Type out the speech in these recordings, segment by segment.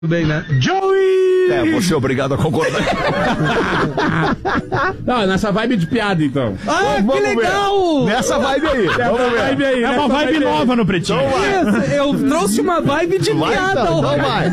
Bem, né? Joey! Você é obrigado a concordar. Não, nessa vibe de piada, então. Que legal! Nessa vibe aí. É uma vibe nova no Pretinho. Isso, eu trouxe uma vibe de piada. Então vai.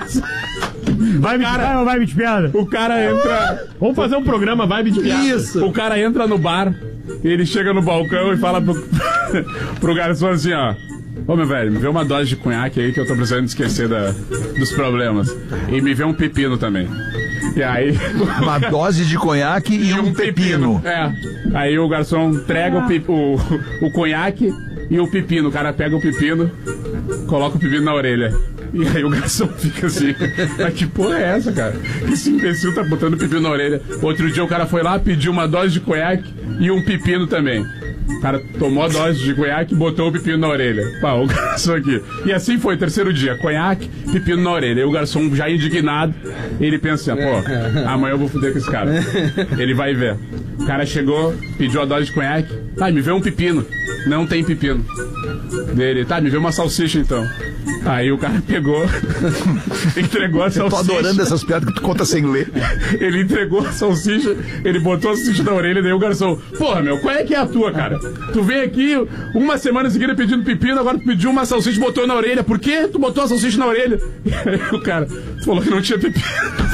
Vibe de piada. O cara entra... Vamos fazer um programa vibe de piada. Isso. O cara entra no bar, ele chega no balcão e fala pro garçom assim, ó... Ô, meu velho, me vê uma dose de cunhaque aí que eu tô precisando esquecer dos problemas. E me vê um pepino também. E aí... Uma dose de conhaque e um pepino. É. Aí o garçom entrega o conhaque e o pepino. O cara pega o pepino, coloca o pepino na orelha. E aí o garçom fica assim, mas que porra é essa, cara? Esse imbecil tá botando pepino na orelha. Outro dia o cara foi lá, pediu uma dose de conhaque e um pepino também. O cara tomou a dose de conhaque e botou o pepino na orelha. Pá, o garçom aqui. E assim foi, terceiro dia, conhaque, pepino na orelha. E o garçom já indignado, ele pensa assim, pô, amanhã eu vou foder com esse cara. Ele vai ver. O cara chegou, pediu a dose de conhaque. Tá, me vê um pepino. Não tem pepino. Dele, tá, me vê uma salsicha então. Aí o cara pegou, entregou a salsicha. Eu tô adorando essas piadas que tu conta sem ler. Ele entregou a salsicha, ele botou a salsicha na orelha, daí o garçom, porra, meu, qual é que é a tua, cara? Tu veio aqui uma semana seguida pedindo pepino, agora tu pediu uma salsicha e botou na orelha. Por que tu botou a salsicha na orelha? E aí o cara falou que não tinha pepino.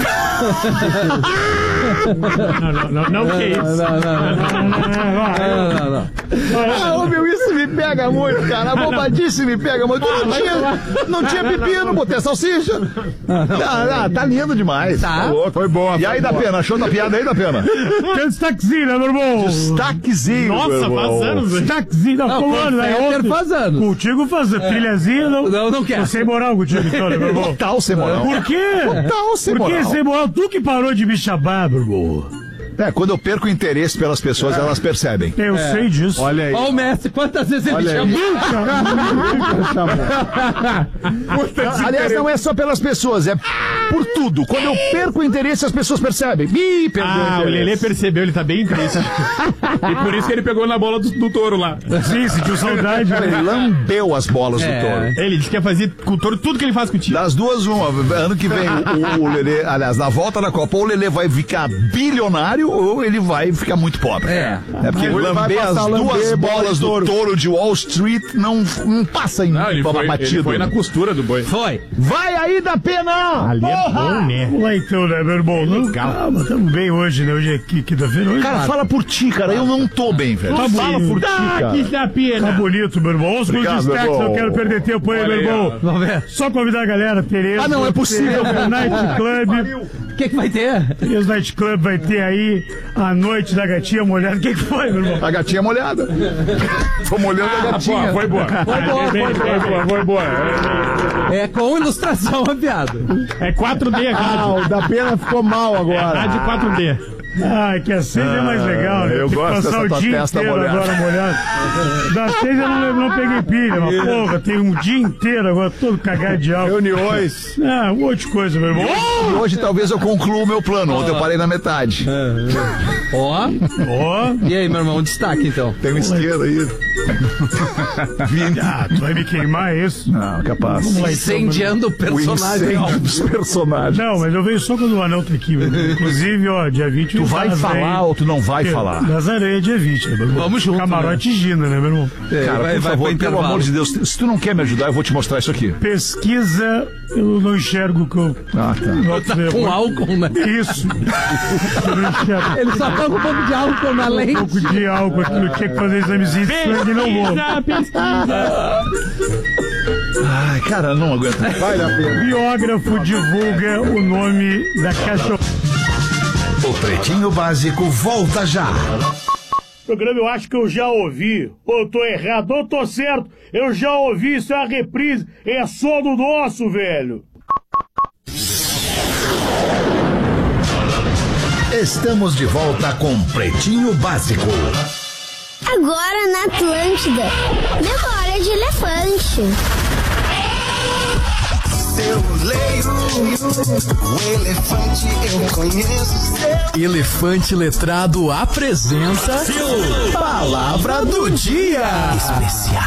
Não, que isso? Ah, meu, isso me pega muito, cara. A bobadice me pega muito. Não tinha pepino, botei a salsicha. Tá lindo demais. Tá. Foi boa. E aí, da Pena, achou da piada aí, da Pena? Que destaquezinho, né, meu irmão? Destaquezinho. Nossa, faz anos, velho. Destaquezinho, não, fulano, né? Outro. Faz anos. Contigo fazer trilhazinha, Não quero. Sem moral contigo, então, meu irmão. Total sem moral. Por quê? Total sem Por que moral. sem moral? Tu que parou de me chamar, meu irmão. Quando eu perco o interesse pelas pessoas, elas percebem. Eu sei disso. Olha aí. Ó o Messi, quantas vezes ele chamou? Aliás, não é só pelas pessoas, é por tudo. Quando eu perco o interesse, as pessoas percebem. Perdeu o o Lelê interesse. percebeu, ele tá bem triste. E por isso que ele pegou na bola do touro lá. Sim, sentiu saudade. Cara, ele lambeu as bolas do touro. Ele disse que ia fazer com o touro tudo que ele faz contigo. Das duas, uma. Ano que vem, o Lelê, aliás, na volta da Copa, ou o Lelê vai ficar bilionário ou ele vai ficar muito pobre. Porque lamber as duas bolas do touro de Wall Street não passa em Não, ele foi na costura do boi. Foi. Vai aí, da Pena! Ali é bom, né? Vamos lá então, né, meu irmão? Não, calma, tamo bem hoje, né? Hoje é quinta-feira. Hoje Cara, fala por ti, cara. Eu não tô bem, velho. Fala por ti, cara. Que da pena. Tá bonito, meu irmão. Os meus Obrigado, destaques, meu irmão. não quero perder tempo aí, Olha meu aí, irmão. Vamos ver. Só convidar a galera, Tereza. Ah, não é possível. Tereza Night Club. O que vai ter? Tereza Night Club vai ter aí a noite da gatinha molhada. O que foi, meu irmão? A gatinha molhada. Tô molhando a gatinha. Foi boa. Foi boa. É com ilustração a piada. É 4D a rádio. O da Pena ficou mal agora. Rádio 4D. Ah, que a 6 é mais legal, né? eu Tem que gosto passar dessa o tua dia testa inteiro molhada. agora molhado. Da 6 eu não peguei pilha, mas porra, tem um dia inteiro agora todo cagado de álcool. Reuniões. Ah, um monte de coisa, meu irmão. E hoje talvez eu conclua o meu plano. Ontem eu parei na metade. Ó. Ó, E aí, meu irmão, um destaque então. Tem um esquerdo aí. tu vai me queimar isso? Não, capaz. Vamos lá, então, Incendiando o O personagem. incêndio dos personagens. Não, mas eu venho só quando o anel tá aqui, meu irmão. Inclusive, ó, dia 20 Tu vai falar ou tu não vai falar? Nazaré, dia 20, né, meu irmão? Vamos junto, Camarote Gina, né, meu irmão? Cara, por favor, pelo amor de Deus, se tu não quer me ajudar, eu vou te mostrar isso aqui. Pesquisa, eu não enxergo o que eu... Ah, tá. Tá com álcool, né? Isso. Eu não enxergo. Ele só tá com um pouco de álcool na Um lente. pouco de álcool aqui, eu tinha que fazer examezinho de sangue e não vou. Pesquisa. Ai, cara, não aguento. Vai dar pena. Biógrafo divulga o nome da cachorra. O Pretinho Básico volta já. Programa eu acho que eu já ouvi. Ou eu tô errado, ou eu tô certo. Eu já ouvi, isso é a reprise. É só do nosso, velho. Estamos de volta com Pretinho Básico. Agora na Atlântida, memória de elefante. Eu leio o elefante, eu conheço. Elefante Letrado apresenta Palavra do Dia. Especial.